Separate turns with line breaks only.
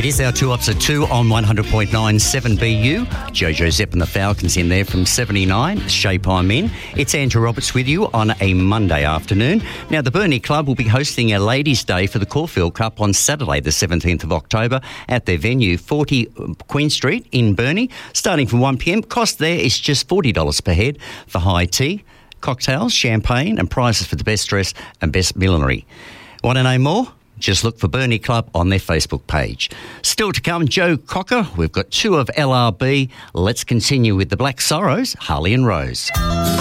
It is our 2 ups at 2 on 100.97 BU. Jojo Zepp and the Falcons in there from 79. Shape I'm in. It's Andrew Roberts with you on a Monday afternoon. Now, the Burnie Club will be hosting a Ladies' Day for the Caulfield Cup on Saturday, the 17th of October, at their venue, 40 Queen Street in Burnie, starting from 1 p.m. Cost there is just $40 per head for high tea, cocktails, champagne, and prizes for the best dress and best millinery. Want to know more? Just look for Burnie Club on their Facebook page. Still to come, Joe Cocker. We've got 2 of LRB. Let's continue with the Black Sorrows, Harley and Rose.